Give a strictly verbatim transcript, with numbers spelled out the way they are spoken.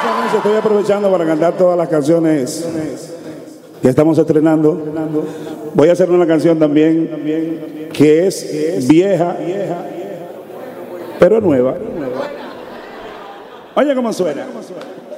buenas noches. Estoy aprovechando para cantar todas las canciones que estamos estrenando. Voy a hacer una canción también que es vieja, pero nueva. Oye cómo suena.